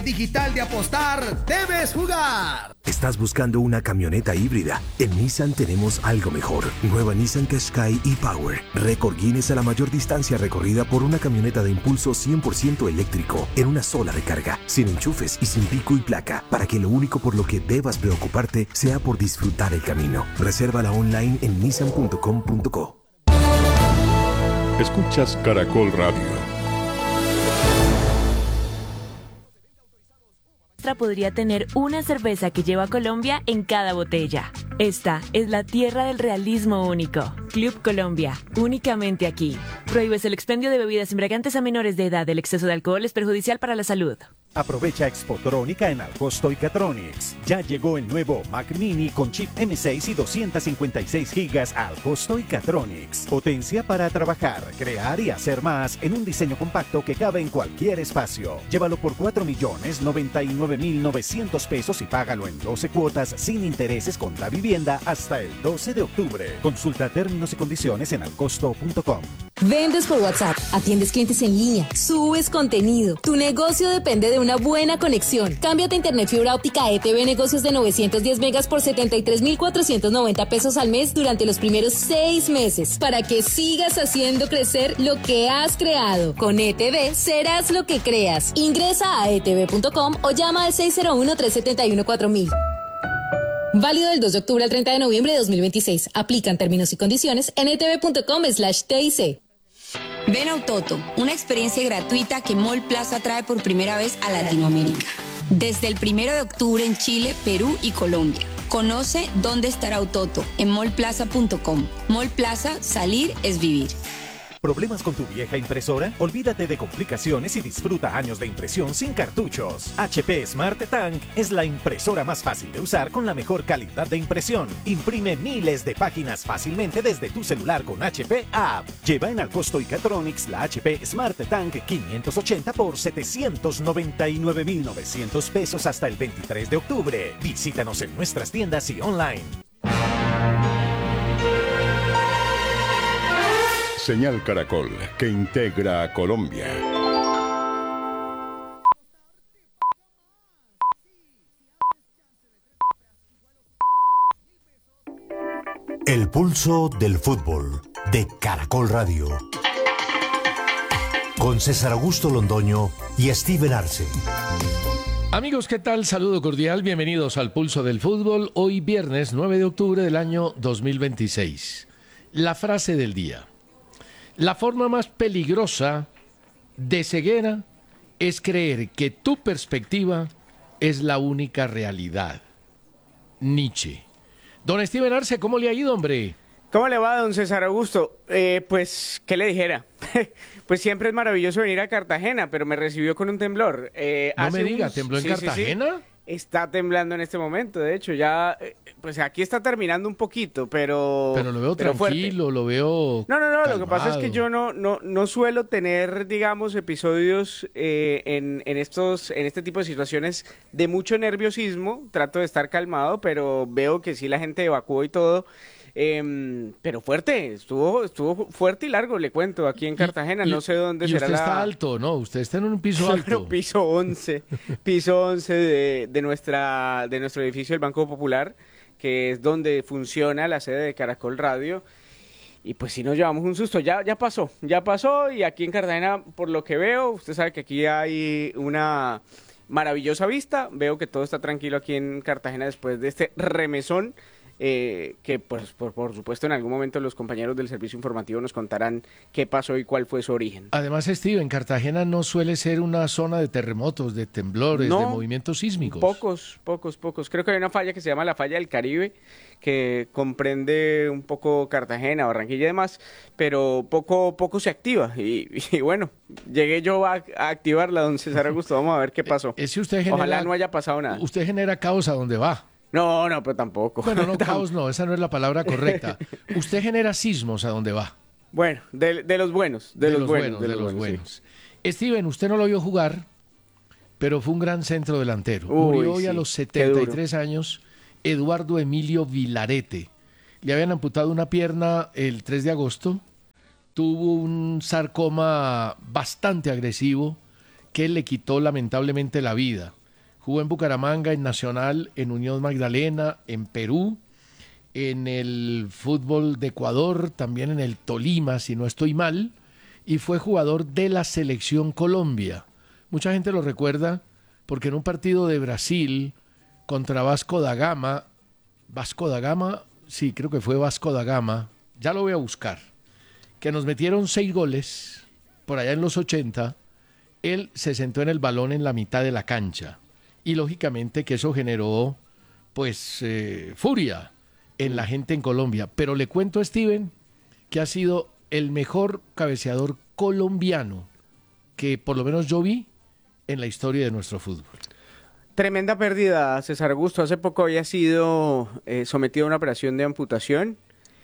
Digital de apostar, debes jugar. ¿Estás buscando una camioneta híbrida? En Nissan tenemos algo mejor. Nueva Nissan Qashqai e-Power. Récord Guinness a la mayor distancia recorrida por una camioneta de impulso 100% eléctrico en una sola recarga, sin enchufes y sin pico y placa, para que lo único por lo que debas preocuparte sea por disfrutar el camino. Resérvala online en nissan.com.co. Escuchas Caracol Radio. Podría tener una cerveza que lleva Colombia en cada botella. Esta es la tierra del realismo único. Club Colombia, únicamente aquí. Prohíbes el expendio de bebidas embriagantes a menores de edad. El exceso de alcohol es perjudicial para la salud. Aprovecha Expotrónica en Alcosto y Catronics. Ya llegó el nuevo Mac Mini con chip M6 y 256 gigas a Alcosto y Catronics. Potencia para trabajar, crear y hacer más en un diseño compacto que cabe en cualquier espacio. Llévalo por 4.099.900 pesos y págalo en 12 cuotas sin intereses con la vivienda hasta el 12 de octubre. Consulta términos y condiciones en alcosto.com. Vendes por WhatsApp, atiendes clientes en línea, subes contenido. Tu negocio depende de una buena conexión. Cámbiate a Internet fibra óptica ETV Negocios de 910 megas por 73.490 pesos al mes durante los primeros 6 meses para que sigas haciendo crecer lo que has creado. Con ETV serás lo que creas. Ingresa a etv.com o llama al 601-371-4000. Válido del 2 de octubre al 30 de noviembre de 2026. Aplican términos y condiciones en etv.com/TIC. Ven a Autoto, una experiencia gratuita que Mall Plaza trae por primera vez a Latinoamérica. Desde el 1 de octubre en Chile, Perú y Colombia. Conoce dónde estará Autoto en mallplaza.com. Mall Plaza, salir es vivir. ¿Problemas con tu vieja impresora? Olvídate de complicaciones y disfruta años de impresión sin cartuchos. HP Smart Tank es la impresora más fácil de usar con la mejor calidad de impresión. Imprime miles de páginas fácilmente desde tu celular con HP App. Lleva en Alcosto y Catronics la HP Smart Tank 580 por 799.900 pesos hasta el 23 de octubre. Visítanos en nuestras tiendas y online. Señal Caracol, que integra a Colombia. El pulso del fútbol de Caracol Radio. Con César Augusto Londoño y Steven Arce. Amigos, ¿qué tal? Saludo cordial, bienvenidos al Pulso del Fútbol. Hoy viernes 9 de octubre del año 2026. La frase del día. La forma más peligrosa de ceguera es creer que tu perspectiva es la única realidad. Nietzsche. Don Steven Arce, ¿cómo le ha ido, hombre? ¿Cómo le va, don César Augusto? Pues, ¿qué le dijera? Pues siempre es maravilloso venir a Cartagena, pero me recibió con un temblor. No me diga, ¿tembló en Cartagena? Sí. Está temblando en este momento, de hecho, ya, pues aquí está terminando un poquito, pero lo veo tranquilo, fuerte. Lo veo No, calmado. Lo que pasa es que yo no suelo tener, digamos, episodios en este tipo de situaciones de mucho nerviosismo. Trato de estar calmado, pero veo que sí la gente evacuó y todo. Pero fuerte, estuvo fuerte y largo, le cuento, aquí en Cartagena, no sé dónde será. Usted está alto, ¿no? Usted está en un piso alto. Piso 11 de nuestro edificio del Banco Popular, que es donde funciona la sede de Caracol Radio. Y pues sí nos llevamos un susto, ya pasó, y aquí en Cartagena, por lo que veo, usted sabe que aquí hay una maravillosa vista, veo que todo está tranquilo aquí en Cartagena después de este remesón. Que pues por supuesto en algún momento los compañeros del servicio informativo nos contarán qué pasó y cuál fue su origen. Además, Steve, en Cartagena no suele ser una zona de terremotos, de temblores, de movimientos sísmicos. Pocos. Creo que hay una falla que se llama la falla del Caribe, que comprende un poco Cartagena, Barranquilla y demás, pero poco se activa. Y bueno, llegué yo a activarla, don César Augusto, vamos a ver qué pasó. Ojalá no haya pasado nada. Usted genera caos a donde va. No, pero tampoco. Bueno, no, caos no, esa no es la palabra correcta. Usted genera sismos a donde va. Bueno, de los buenos. De los buenos. Sí. Steven, usted no lo vio jugar, pero fue un gran centro delantero. Murió hoy a los 73 años Eduardo Emilio Vilarete. Le habían amputado una pierna el 3 de agosto. Tuvo un sarcoma bastante agresivo que le quitó lamentablemente la vida. Jugó en Bucaramanga, en Nacional, en Unión Magdalena, en Perú, en el fútbol de Ecuador, también en el Tolima, si no estoy mal, y fue jugador de la Selección Colombia. Mucha gente lo recuerda porque en un partido de Brasil contra Vasco da Gama, sí, creo que fue Vasco da Gama, ya lo voy a buscar, que nos metieron 6 goles por allá en los 80, él se sentó en el balón en la mitad de la cancha y lógicamente que eso generó pues furia en la gente en Colombia. Pero le cuento a Steven que ha sido el mejor cabeceador colombiano que por lo menos yo vi en la historia de nuestro fútbol. Tremenda pérdida, César Augusto. Hace poco había sido sometido a una operación de amputación.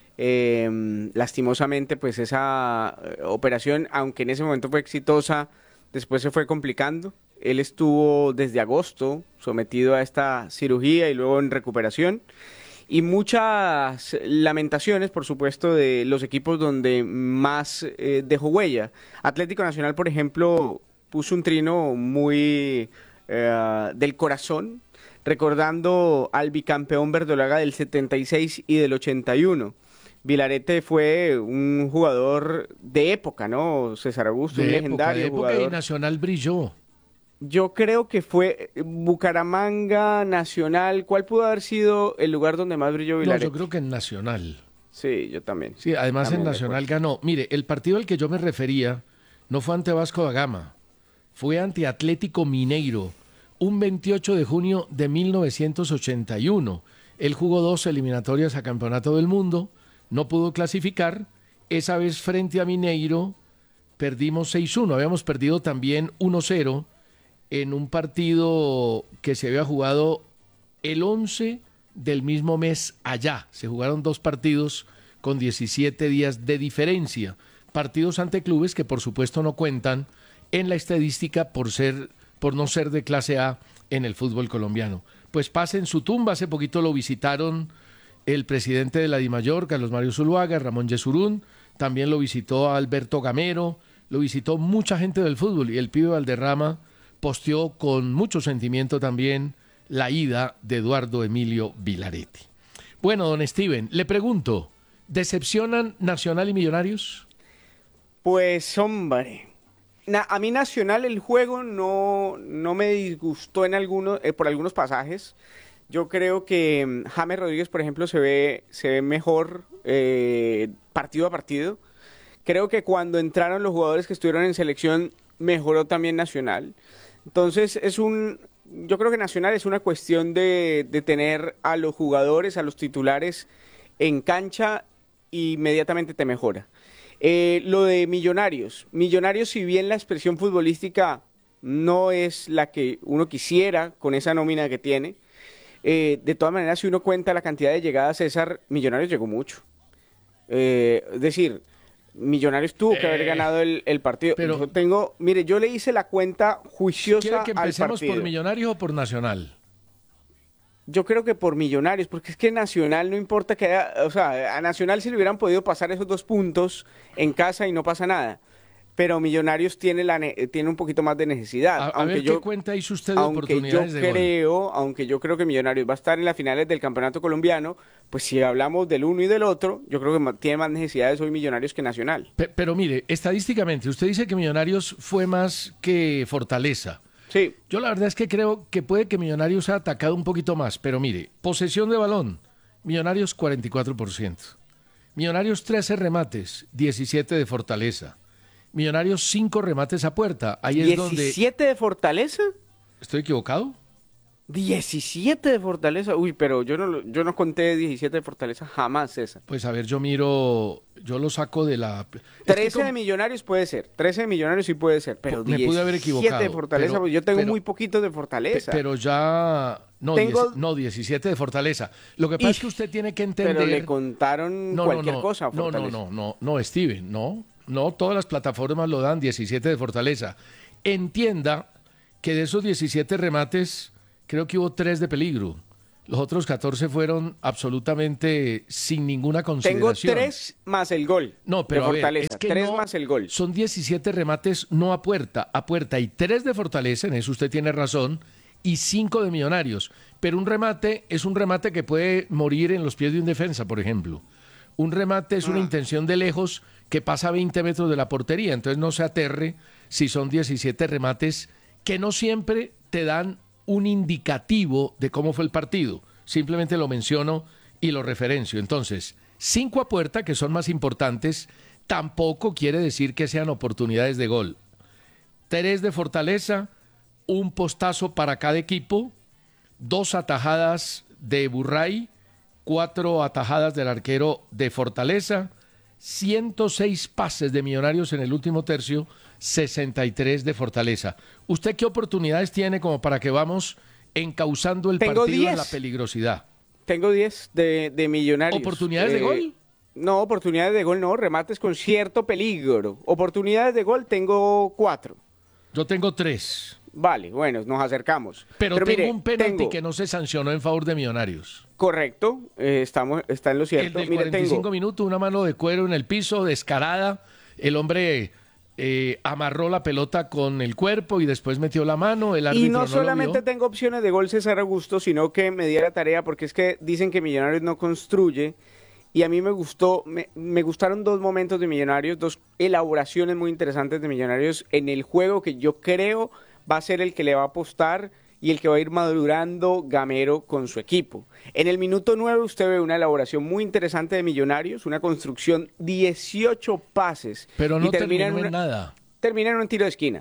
Lastimosamente, pues esa operación, aunque en ese momento fue exitosa, después se fue complicando. Él estuvo desde agosto sometido a esta cirugía y luego en recuperación. Y muchas lamentaciones, por supuesto, de los equipos donde más dejó huella. Atlético Nacional, por ejemplo, puso un trino muy del corazón, recordando al bicampeón verdolaga del 76 y del 81. Vilarete fue un jugador de época, ¿no? César Augusto, un legendario jugador. Y Nacional brilló. Yo creo que fue Bucaramanga, Nacional. ¿Cuál pudo haber sido el lugar donde más brilló Vilarete? No, yo creo que en Nacional. Sí, yo también. Sí, además también en Nacional ganó. Mire, el partido al que yo me refería no fue ante Vasco da Gama, fue ante Atlético Mineiro, un 28 de junio de 1981. Él jugó 2 eliminatorias a Campeonato del Mundo, no pudo clasificar. Esa vez frente a Mineiro perdimos 6-1. Habíamos perdido también 1-0 en un partido que se había jugado el 11 del mismo mes allá. Se jugaron 2 partidos con 17 días de diferencia. Partidos ante clubes que por supuesto no cuentan en la estadística por no ser de clase A en el fútbol colombiano. Pues pasa en su tumba. Hace poquito lo visitaron el presidente de la DIMAYOR, Carlos Mario Zuluaga, Ramón Yesurún, también lo visitó Alberto Gamero, lo visitó mucha gente del fútbol y el pibe Valderrama posteó con mucho sentimiento también la ida de Eduardo Emilio Vilarete. Bueno, don Steven, le pregunto, ¿decepcionan Nacional y Millonarios? Pues hombre, a mí Nacional el juego no me disgustó por algunos pasajes. Yo creo que James Rodríguez, por ejemplo, se ve mejor partido a partido. Creo que cuando entraron los jugadores que estuvieron en selección, mejoró también Nacional. Entonces, yo creo que Nacional es una cuestión de tener a los jugadores, a los titulares en cancha, e inmediatamente te mejora. Lo de Millonarios, si bien la expresión futbolística no es la que uno quisiera con esa nómina que tiene, de todas maneras, si uno cuenta la cantidad de llegadas, César, Millonarios llegó mucho. Es decir, Millonarios tuvo que haber ganado el partido. Pero yo le hice la cuenta juiciosa ¿quiere que al empecemos partido. por Millonarios o por Nacional? Yo creo que por Millonarios, porque es que Nacional no importa que a Nacional si le hubieran podido pasar esos 2 puntos en casa y no pasa nada. Pero Millonarios tiene un poquito más de necesidad. A ver qué cuenta hizo usted de oportunidades de gol. Aunque yo creo que Millonarios va a estar en las finales del campeonato colombiano, pues si hablamos del uno y del otro, yo creo que tiene más necesidades hoy Millonarios que Nacional. Pero mire, estadísticamente, usted dice que Millonarios fue más que Fortaleza. Sí. Yo la verdad es que creo que puede que Millonarios ha atacado un poquito más, pero mire, posesión de balón, Millonarios 44%. Millonarios 13 remates, 17 de Fortaleza. Millonarios 5 remates a puerta. Ahí es donde... ¿17 de Fortaleza? ¿Estoy equivocado? 17 de Fortaleza. Uy, pero yo no conté 17 de Fortaleza jamás, César. Pues a ver, yo lo saco de la... 13 de Millonarios puede ser. 13 de Millonarios sí puede ser. Pero me pude haber equivocado. 17 de Fortaleza, pues yo tengo muy poquitos de Fortaleza. Pero ya... No, 17 de Fortaleza. Lo que pasa es que usted tiene que entender... Pero le contaron cualquier cosa a Fortaleza. No, Steven, no, todas las plataformas lo dan 17 de Fortaleza. Entienda que de esos 17 remates, creo que hubo 3 de peligro. Los otros 14 fueron absolutamente sin ninguna consideración. Tengo 3 más el gol. No, pero de a ver, Fortaleza. es que 3 no, más el gol. son 17 remates no a puerta y 3 de Fortaleza, en eso usted tiene razón, y 5 de Millonarios. Pero un remate es un remate que puede morir en los pies de un defensa, por ejemplo. Un remate es una intención de lejos que pasa a 20 metros de la portería, entonces no se aterre si son 17 remates que no siempre te dan un indicativo de cómo fue el partido. Simplemente lo menciono y lo referencio. Entonces, 5 a puerta, que son más importantes, tampoco quiere decir que sean oportunidades de gol. 3 de Fortaleza, un postazo para cada equipo, 2 atajadas de Burray, 4 atajadas del arquero de Fortaleza, 106 pases de Millonarios en el último tercio, 63 de Fortaleza. ¿Usted qué oportunidades tiene como para que vamos encauzando el partido 10. en la peligrosidad? Tengo 10 de Millonarios. ¿Oportunidades de gol? No, oportunidades de gol no, remates con cierto peligro. Oportunidades de gol tengo 4. Yo tengo 3. Vale, bueno, nos acercamos. Pero tengo mire, un penalti que no se sancionó en favor de Millonarios. Correcto, está en lo cierto. El del 45 minutos, una mano de cuero en el piso, descarada. El hombre amarró la pelota con el cuerpo y después metió la mano. El árbitro y no solamente lo vio. tengo opciones de gol César Augusto, sino que me di a la tarea porque es que dicen que Millonarios no construye. Y a mí me gustaron 2 momentos de Millonarios, 2 elaboraciones muy interesantes de Millonarios en el juego que yo creo va a ser el que le va a apostar y el que va a ir madurando Gamero con su equipo. En el minuto 9 usted ve una elaboración muy interesante de Millonarios, una construcción, 18 pases. Pero no y termina en nada. Termina en un tiro de esquina,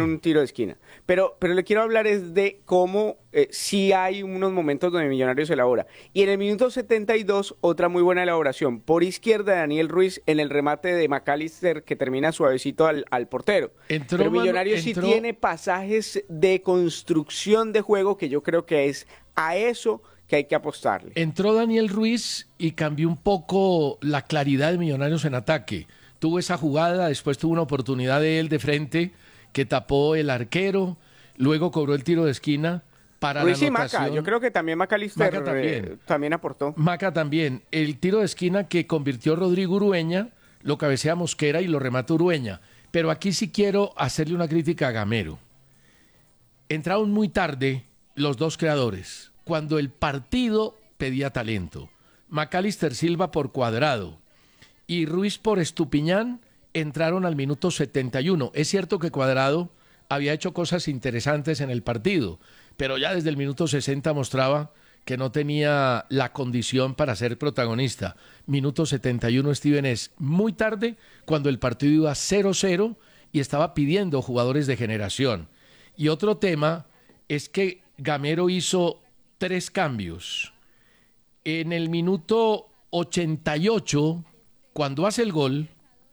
Pero le quiero hablar es de cómo sí hay unos momentos donde Millonarios elabora. Y en el minuto 72, otra muy buena elaboración. Por izquierda, Daniel Ruiz en el remate de McAllister que termina suavecito al portero. Pero Millonarios sí tiene pasajes de construcción de juego que yo creo que es a eso que hay que apostarle. Entró Daniel Ruiz y cambió un poco la claridad de Millonarios en ataque. Tuvo esa jugada, después tuvo una oportunidad de él de frente que tapó el arquero, luego cobró el tiro de esquina para Ruiz la y anotación. Maca, yo creo que también McAllister también aportó. Maca también. El tiro de esquina que convirtió Rodrigo Urueña, lo cabecea Mosquera y lo remata Urueña. Pero aquí sí quiero hacerle una crítica a Gamero. Entraron muy tarde los 2 creadores, cuando el partido pedía talento. McAllister Silva por Cuadrado y Ruiz por Estupiñán entraron al minuto 71. Es cierto que Cuadrado había hecho cosas interesantes en el partido, pero ya desde el minuto 60 mostraba que no tenía la condición para ser protagonista. Minuto 71, Steven, es muy tarde, cuando el partido iba 0-0 y estaba pidiendo jugadores de generación. Y otro tema es que Gamero hizo 3 cambios. En el minuto 88... cuando hace el gol,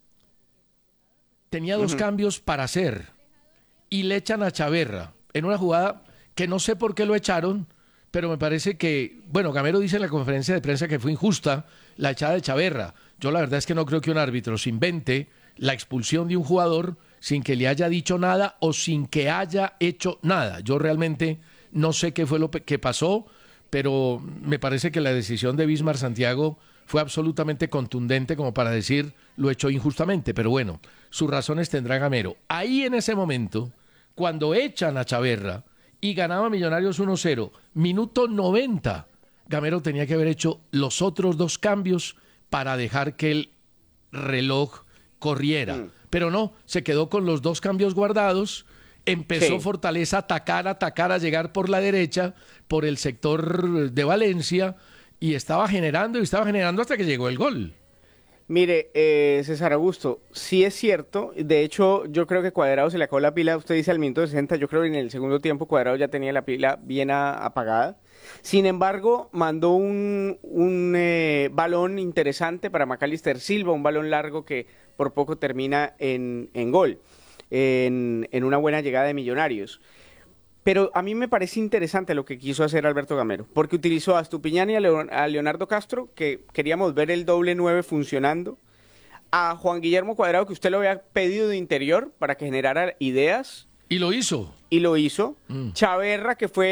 tenía 2 cambios para hacer y le echan a Chaverra en una jugada que no sé por qué lo echaron, pero me parece que, bueno, Gamero dice en la conferencia de prensa que fue injusta la echada de Chaverra. Yo la verdad es que no creo que un árbitro se invente la expulsión de un jugador sin que le haya dicho nada o sin que haya hecho nada. Yo realmente no sé qué fue lo que pasó, pero me parece que la decisión de Bismar Santiago fue absolutamente contundente como para decir lo hecho injustamente, pero bueno, sus razones tendrá Gamero. Ahí en ese momento, cuando echan a Chaverra y ganaba Millonarios 1-0, minuto 90, Gamero tenía que haber hecho los otros 2 cambios para dejar que el reloj corriera. Pero no, se quedó con los 2 cambios guardados, empezó Fortaleza a atacar, a llegar por la derecha, por el sector de Valencia, y estaba generando hasta que llegó el gol. Mire, César Augusto, sí es cierto, de hecho yo creo que Cuadrado se le acabó la pila, usted dice al minuto 60, yo creo que en el segundo tiempo Cuadrado ya tenía la pila bien apagada. Sin embargo, mandó un balón interesante para McAllister Silva, un balón largo que por poco termina en gol, en una buena llegada de Millonarios. Pero a mí me parece interesante lo que quiso hacer Alberto Gamero, porque utilizó a Estupiñán y a Leonardo Castro, que queríamos ver el doble 9 funcionando, a Juan Guillermo Cuadrado, que usted lo había pedido de interior para que generara ideas. Y lo hizo. Chaverra, que fue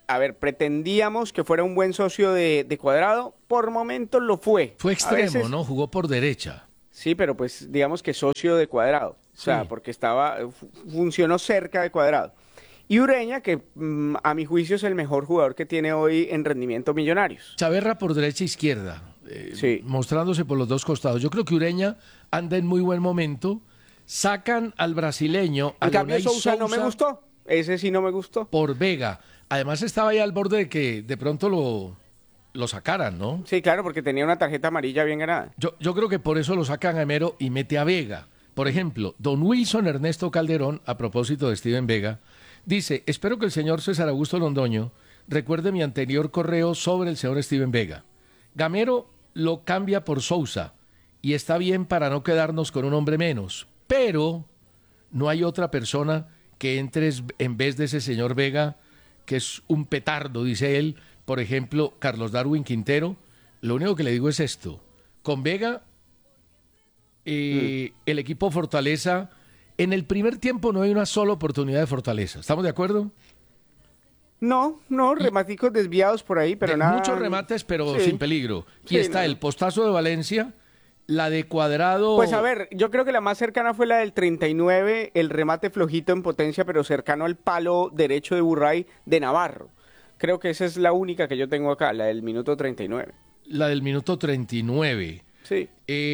a ver, pretendíamos que fuera un buen socio de Cuadrado, por momentos lo fue. Fue extremo, ¿no? Jugó por derecha. Sí, pero pues digamos que socio de Cuadrado, o sea, porque funcionó cerca de Cuadrado. Y Ureña, que a mi juicio es el mejor jugador que tiene hoy en rendimiento Millonarios. Chaverra por derecha e izquierda, mostrándose por los dos costados. Yo creo que Ureña anda en muy buen momento. Sacan al brasileño, a En cambio, Leonay Sousa no me gustó. Ese sí no me gustó. Por Vega. Además estaba ahí al borde de que de pronto lo sacaran, ¿no? Sí, claro, porque tenía una tarjeta amarilla bien ganada. Yo creo que por eso lo sacan a Gamero y mete a Vega. Por ejemplo, don Wilson Ernesto Calderón, a propósito de Steven Vega, dice, espero que el señor César Augusto Londoño recuerde mi anterior correo sobre el señor Steven Vega. Gamero lo cambia por Sousa y está bien para no quedarnos con un hombre menos, pero no hay otra persona que entre en vez de ese señor Vega, que es un petardo, dice él. Por ejemplo, Carlos Darwin Quintero. Lo único que le digo es esto. Con Vega, el equipo Fortaleza, en el primer tiempo no hay una sola oportunidad de Fortaleza. ¿Estamos de acuerdo? No, rematicos desviados por ahí, pero nada. Muchos remates, pero sin peligro. Y está el postazo de Valencia, la de Cuadrado. Pues a ver, yo creo que la más cercana fue la del 39, el remate flojito en potencia, pero cercano al palo derecho de Burray de Navarro. Creo que esa es la única que yo tengo acá, la del minuto 39. La del minuto 39. Sí.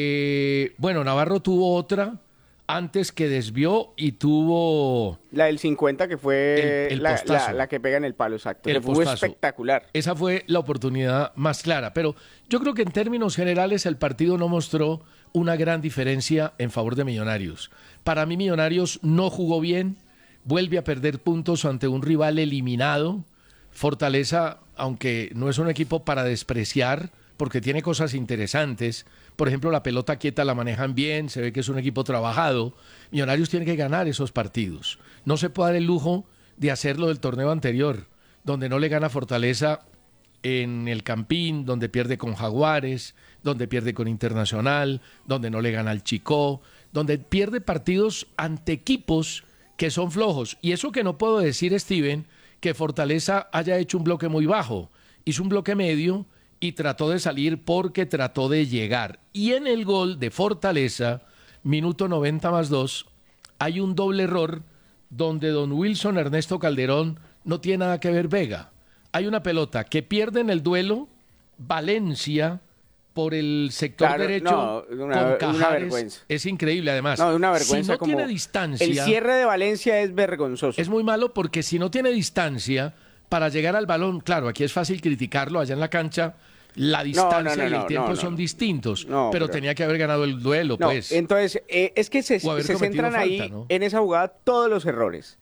Bueno, Navarro tuvo otra antes que desvió y tuvo... La del 50 que fue la que pega en el palo, exacto. Que fue espectacular. Esa fue la oportunidad más clara. Pero yo creo que en términos generales el partido no mostró una gran diferencia en favor de Millonarios. Para mí Millonarios no jugó bien, vuelve a perder puntos ante un rival eliminado. Fortaleza, aunque no es un equipo para despreciar, porque tiene cosas interesantes. Por ejemplo, la pelota quieta la manejan bien, se ve que es un equipo trabajado. Millonarios tiene que ganar esos partidos. No se puede dar el lujo de hacerlo del torneo anterior, donde no le gana Fortaleza en el Campín, donde pierde con Jaguares, donde pierde con Internacional, donde no le gana al Chicó, donde pierde partidos ante equipos que son flojos. Y eso que no puedo decir, Steven, que Fortaleza haya hecho un bloque muy bajo. Hizo un bloque medio y trató de salir porque trató de llegar. Y en el gol de Fortaleza, minuto 90+2, hay un doble error donde don Wilson Ernesto Calderón no tiene nada que ver Vega. Hay una pelota que pierde en el duelo Valencia por el sector derecho con Cajares. Una vergüenza. Es increíble, además. No, una vergüenza. Si no tiene distancia... El cierre de Valencia es vergonzoso. Es muy malo porque si no tiene distancia para llegar al balón, claro, aquí es fácil criticarlo, allá en la cancha la distancia y el tiempo son distintos, pero tenía que haber ganado el duelo, pues. Entonces, es que se centran ahí, falta, ¿no? En esa jugada, todos los errores.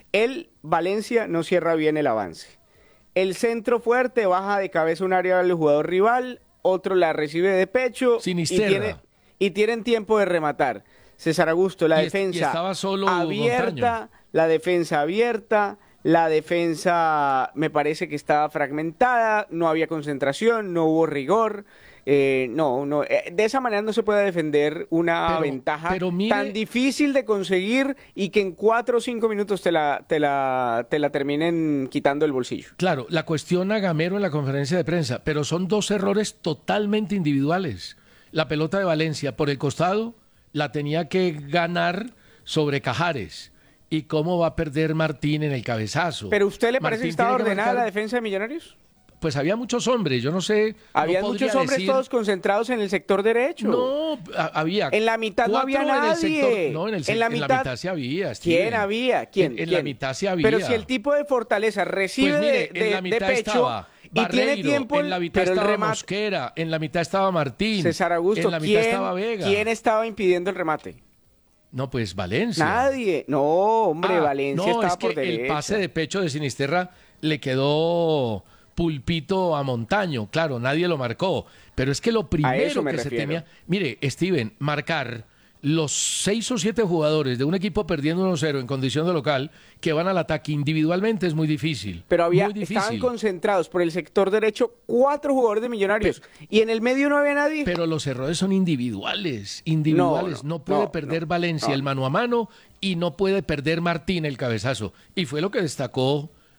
Valencia no cierra bien el avance. El centro fuerte baja de cabeza un área del jugador rival, otro la recibe de pecho y tienen tiempo de rematar. César Augusto, la defensa abierta, la defensa me parece que estaba fragmentada, no había concentración, no hubo rigor. De esa manera no se puede defender una ventaja tan difícil de conseguir y que en 4 o 5 minutos te la terminen quitando el bolsillo. Claro, la cuestiona Gamero en la conferencia de prensa, pero son dos errores totalmente individuales. La pelota de Valencia por el costado la tenía que ganar sobre Cajares. ¿Y cómo va a perder Martín en el cabezazo? ¿Pero usted le parece que estaba ordenada la defensa de Millonarios? Pues había muchos hombres, yo no sé. Había muchos hombres todos concentrados en el sector derecho. No, había. En la mitad no había nadie. En la mitad sí había. ¿Quién había? ¿Quién? La mitad sí había. Pero si el tipo de Fortaleza recibe de pecho estaba Barreiro, y tiene tiempo, en la mitad estaba Mosquera, en la mitad estaba Martín, César Augusto, en la mitad estaba Vega. ¿Quién estaba impidiendo el remate? No, pues Valencia. Nadie. No, hombre, Valencia estaba por derecha. El pase de pecho de Sinisterra le quedó pulpito a Montaño. Claro, nadie lo marcó. Pero es que lo primero que se tenía... Mire, Steven, marcar los 6 o 7 jugadores de un equipo perdiendo 1-0 en condición de local que van al ataque individualmente es muy difícil. Pero estaban concentrados por el sector derecho 4 jugadores de Millonarios y en el medio no había nadie. Pero los errores son individuales. No puede perder Valencia el mano a mano y no puede perder Martín el cabezazo. Y fue lo que destacó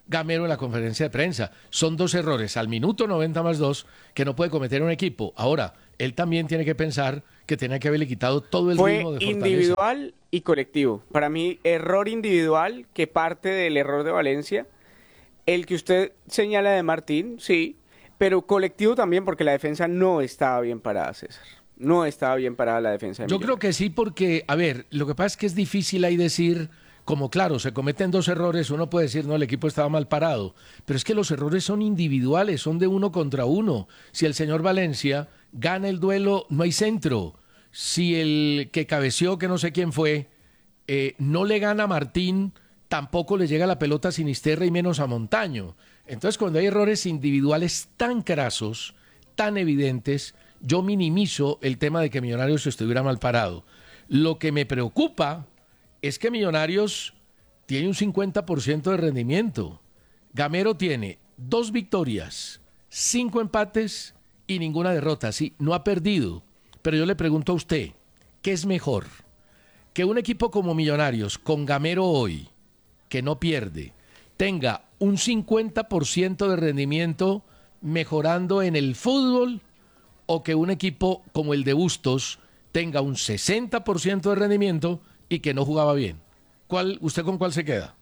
Gamero en la conferencia de prensa. Son 2 errores al minuto 90+2 que no puede cometer un equipo. Ahora, él también tiene que pensar que tenía que haberle quitado todo el ritmo de Fortaleza. Individual y colectivo. Para mí, error individual que parte del error de Valencia. El que usted señala de Martín, sí, pero colectivo también porque la defensa no estaba bien parada, César. No estaba bien parada la defensa de Yo creo que sí porque, a ver, lo que pasa es que es difícil ahí decir, como claro, se cometen 2 errores, uno puede decir, no, el equipo estaba mal parado, pero es que los errores son individuales, son de 1 contra 1. Si el señor Valencia gana el duelo, no hay centro. Si el que cabeció, que no sé quién fue, no le gana a Martín, tampoco le llega la pelota a Sinisterra y menos a Montaño. Entonces, cuando hay errores individuales tan crasos, tan evidentes, yo minimizo el tema de que Millonarios estuviera mal parado. Lo que me preocupa es que Millonarios tiene un 50% de rendimiento. Gamero tiene 2 victorias, 5 empates y ninguna derrota. Sí, no ha perdido. Pero yo le pregunto a usted, ¿qué es mejor? Que un equipo como Millonarios, con Gamero hoy, que no pierde, tenga un 50% de rendimiento mejorando en el fútbol, o que un equipo como el de Bustos tenga un 60% de rendimiento y que no jugaba bien. ¿Usted con cuál se queda?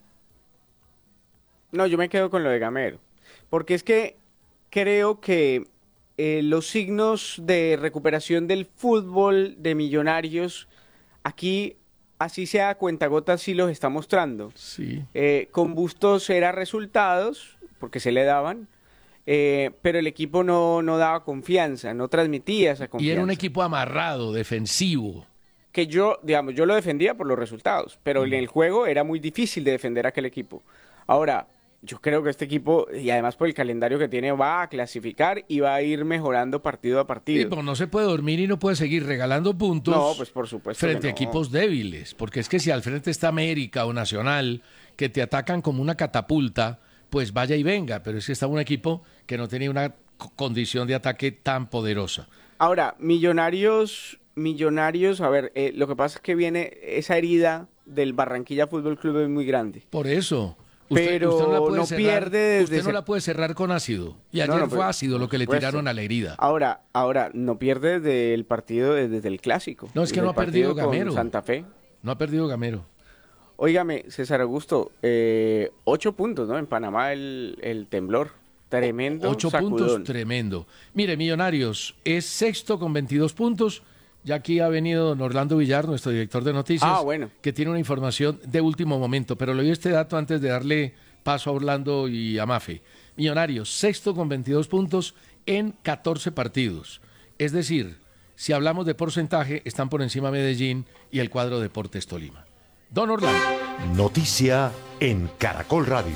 No, yo me quedo con lo de Gamero, porque es que creo que los signos de recuperación del fútbol de Millonarios, aquí, así sea a cuentagotas, sí los está mostrando. Sí. Con Bustos era resultados, porque se le daban, pero el equipo no daba confianza, no transmitía esa confianza. Y era un equipo amarrado, defensivo. Que yo lo defendía por los resultados, pero en el juego era muy difícil de defender a aquel equipo. Ahora, yo creo que este equipo, y además por el calendario que tiene, va a clasificar y va a ir mejorando partido a partido. Sí, pero no se puede dormir y no puede seguir regalando puntos. No, pues por supuesto frente que no. a equipos débiles, porque es que si al frente está América o Nacional, que te atacan como una catapulta, pues vaya y venga, pero es que está un equipo que no tenía una condición de ataque tan poderosa. Ahora, Millonarios, a ver, lo que pasa es que viene esa herida del Barranquilla Fútbol Club es muy grande. Por eso. Usted no la puede cerrar con ácido. Y ayer fue ácido lo que le tiraron a la herida. Ahora, no pierde desde el partido, desde el clásico. No, es que no ha perdido Gamero. Santa Fe. No ha perdido Gamero. Óigame, César Augusto, 8 puntos, ¿no? En Panamá el temblor. Tremendo 8 sacudón. puntos, tremendo. Mire, Millonarios es sexto con 22 puntos. Ya aquí ha venido don Orlando Villar, nuestro director de noticias, que tiene una información de último momento. Pero le doy este dato antes de darle paso a Orlando y a Mafe. Millonarios, sexto con 22 puntos en 14 partidos. Es decir, si hablamos de porcentaje, están por encima Medellín y el cuadro Deportes Tolima. Don Orlando. Noticia en Caracol Radio.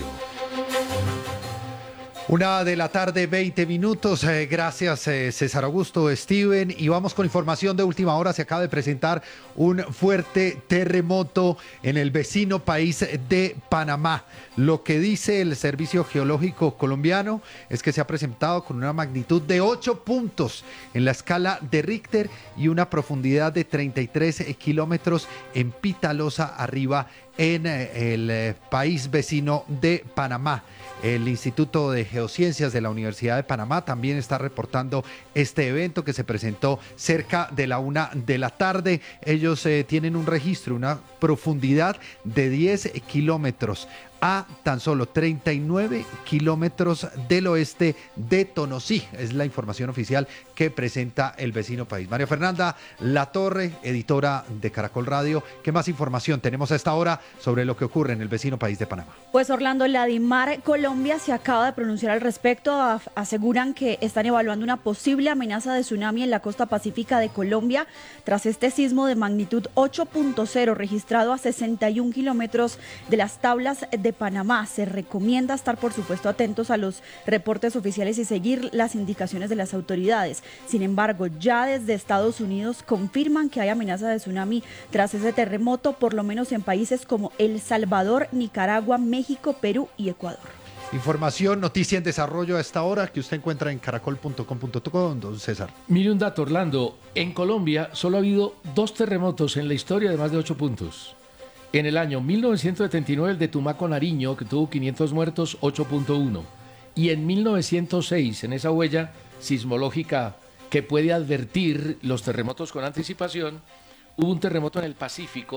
1:20 p.m. Gracias, César Augusto, Steven. Y vamos con información de última hora. Se acaba de presentar un fuerte terremoto en el vecino país de Panamá. Lo que dice el Servicio Geológico Colombiano es que se ha presentado con una magnitud de 8 puntos en la escala de Richter y una profundidad de 33 kilómetros en Pitalosa, arriba en el país vecino de Panamá. El Instituto de Geociencias de la Universidad de Panamá también está reportando este evento que se presentó cerca de la 1 de la tarde. Ellos tienen un registro, una profundidad de 10 kilómetros a tan solo 39 kilómetros del oeste de Tonosí. Es la información oficial que presenta el vecino país. María Fernanda Latorre, editora de Caracol Radio. ¿Qué más información tenemos a esta hora sobre lo que ocurre en el vecino país de Panamá? Pues Orlando, la DIMAR Colombia se acaba de pronunciar al respecto. Aseguran que están evaluando una posible amenaza de tsunami en la costa pacífica de Colombia tras este sismo de magnitud 8.0 registrado a 61 kilómetros de las tablas de Panamá. Se recomienda estar, por supuesto, atentos a los reportes oficiales y seguir las indicaciones de las autoridades. Sin embargo, ya desde Estados Unidos confirman que hay amenaza de tsunami tras ese terremoto, por lo menos en países como El Salvador, Nicaragua, México, Perú y Ecuador. Información, noticia en desarrollo a esta hora que usted encuentra en caracol.com.co, don César. Mire un dato, Orlando. En Colombia solo ha habido 2 terremotos en la historia de más de 8 puntos. En el año 1979 el de Tumaco, Nariño, que tuvo 500 muertos, 8.1. Y en 1906, en esa huella sismológica que puede advertir los terremotos con anticipación, hubo un terremoto en el Pacífico